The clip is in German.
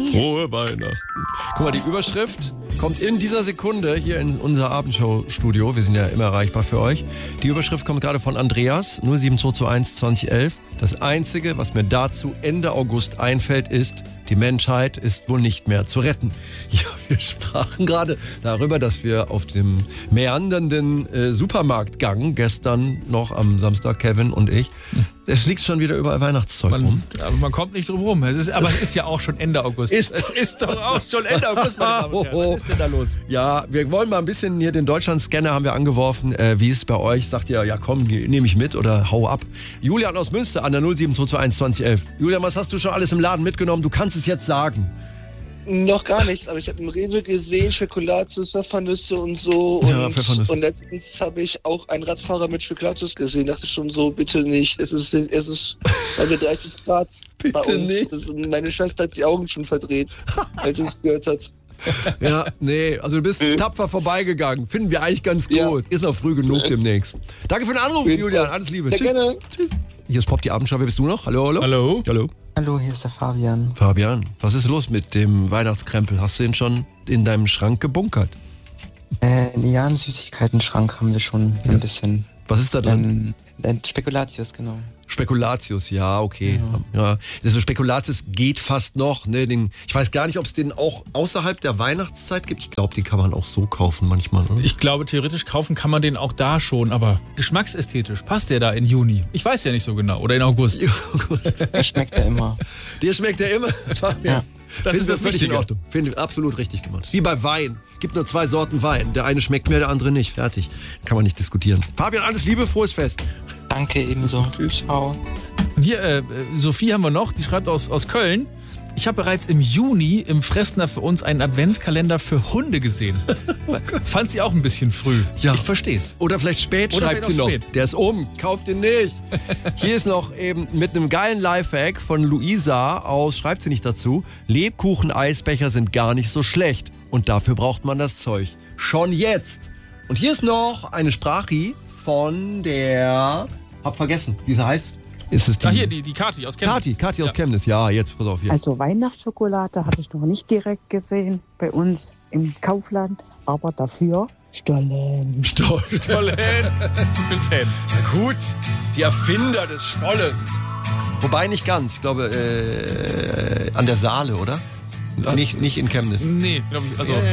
Frohe Weihnachten. Guck mal, die Überschrift kommt in dieser Sekunde hier in unser Abendshow-Studio. Wir sind ja immer erreichbar für euch. Die Überschrift kommt gerade von Andreas, 07221 2011. Das Einzige, was mir dazu Ende August einfällt, ist, die Menschheit ist wohl nicht mehr zu retten. Ja, wir sprachen gerade darüber, dass wir auf dem meandernden Supermarktgang gestern noch am Samstag, Kevin und ich, es liegt schon wieder überall Weihnachtszeug rum. Aber man kommt nicht drum rum. Es ist ja auch schon Ende August. Es ist doch auch schon Ende August, meine Damen und Herren. Was ist denn da los? Ja, wir wollen mal ein bisschen hier den Deutschland-Scanner haben wir angeworfen. Wie ist es bei euch? Sagt ihr, ja komm, nehme ich mit oder hau ab. Julian aus Münster an der 07221 2011. Julian, was hast du schon alles im Laden mitgenommen? Du kannst es jetzt sagen. Noch gar nichts, aber ich habe im Rewe gesehen, Spekulatius, Pfeffernüsse und so. Ja, Pfeffernüsse. Und letztens habe ich auch einen Radfahrer mit Spekulatius gesehen. Dachte schon so, bitte nicht. Es ist bei mir 30 Grad Bitte bei uns. nicht. Meine Schwester hat die Augen schon verdreht, als sie es gehört hat. Ja, nee, also du bist tapfer vorbeigegangen. Finden wir eigentlich ganz gut. Ja. Ist noch früh genug demnächst. Danke für den Anruf, Julian. Alles Liebe. Sehr Tschüss. gerne. Tschüss. Hier ist Pop, die Abendschau. Wer bist du noch? Hallo, hallo? Hallo? Hallo. Hallo, hier ist der Fabian. Fabian, was ist los mit dem Weihnachtskrempel? Hast du ihn schon in deinem Schrank gebunkert? Ja, einen Süßigkeiten-Schrank haben wir schon ein bisschen. Was ist da drin? Spekulatius, genau. Spekulatius, ja, okay. Ja. Das so Spekulatius geht fast noch. Ne? Ich weiß gar nicht, ob es den auch außerhalb der Weihnachtszeit gibt. Ich glaube, die kann man auch so kaufen manchmal. Oder? Ich glaube, theoretisch kaufen kann man den auch da schon, aber geschmacksästhetisch passt der da in Juni? Ich weiß ja nicht so genau. Oder in August. Der schmeckt ja immer. Der schmeckt ja immer. Ja. Das ist das völlig in Wichtige. Ordnung. Finde ich absolut richtig gemacht. Ist wie bei Wein. Gibt nur 2 Sorten Wein. Der eine schmeckt mehr, der andere nicht. Fertig. Kann man nicht diskutieren. Fabian, alles Liebe, frohes Fest. Danke, ebenso. Tschüss. Ciao. Und hier, Sophie haben wir noch, die schreibt aus Köln. Ich habe bereits im Juni im Fressner für uns einen Adventskalender für Hunde gesehen. Fand sie auch ein bisschen früh. Ja. Ich versteh's. Oder vielleicht spät, Oder schreibt vielleicht sie auch noch. spät. Der ist kauft den nicht. Hier ist noch eben mit einem geilen Lifehack von Luisa aus, schreibt sie nicht dazu, Lebkuchen-Eisbecher sind gar nicht so schlecht. Und dafür braucht man das Zeug. Schon jetzt. Und hier ist noch eine Sprache von der, hab vergessen, wie sie heißt. Ist es die? Ah, hier, die Kati aus Chemnitz. Kati aus Chemnitz. Ja, jetzt, pass auf hier. Also Weihnachtsschokolade habe ich noch nicht direkt gesehen bei uns im Kaufland, aber dafür Stollen. Stollen. Ich bin Fan. Na gut, die Erfinder des Stollens. Wobei nicht ganz. Ich glaube, an der Saale, oder? Nicht in Chemnitz. Nee, glaube ich. Also